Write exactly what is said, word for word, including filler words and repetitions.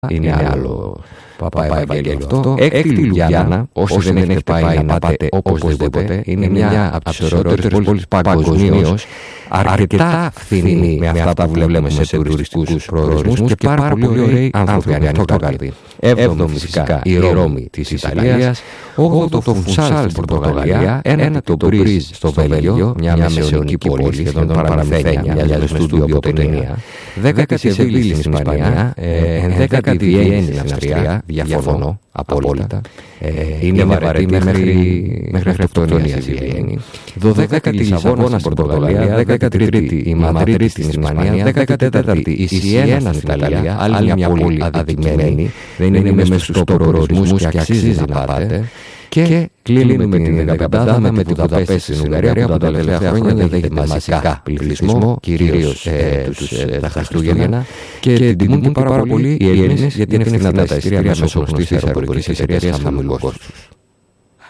είναι άλλο Παπαευαγγέλιο αυτό. Έκτη Λουμπλιάνα, όσοι δεν έχετε πάει να πάτε οπωσδήποτε, είναι μια από τις ωραιότερες πόλεις παγκοσμίως, αρκετά φθηνή με αυτά που βλέπουμε σε τουριστικούς προορισμούς και πάρα πολύ ωραίοι άνθρωποι, ανοιχτόκαρδοι. Έβδομη φυσικά η Ρώμη της Ιταλίας, όγδοτο το Φουνσάλ στην Πορτογαλία, ένα το Μπρίζ στο Βέλγιο, μια μεσαιωνική πόλη σχεδόν παραμυθένια, μοιάζει με στούντιο από ταινία, δέκατη Σεβίλη στην Ισπανία, ενδέκατη Βιέννη στην Αυστρία, διαφωνώ απόλυτα, είναι βαρετή μέχρι αυτοκτονία η Βιέννη, δωδέκατη Λισαβόνα στην Πορτογαλία, δέκατη τρίτη η Μαδρίτη στην Ισπανία, δέκατη τέταρτη η Σιένα στην Ιταλία, άλλη μια πόλη αδικημένη, δεν είναι μέσα στους προορισμούς και αξίζει να πάτε. Και κλείνουμε την δεκαπεντάδα με την Βουδαπέστη στην Ουγγαρία, που τα τελευταία χρόνια δέχεται μαζικά πληθυσμό, κυρίως τα Χριστούγεννα, και την τιμούν πάρα πολύ οι Έλληνες, γιατί είναι φθηνά τα εισιτήρια μέσω γνωστής αεροπορικής εταιρείας χαμηλού κόστους.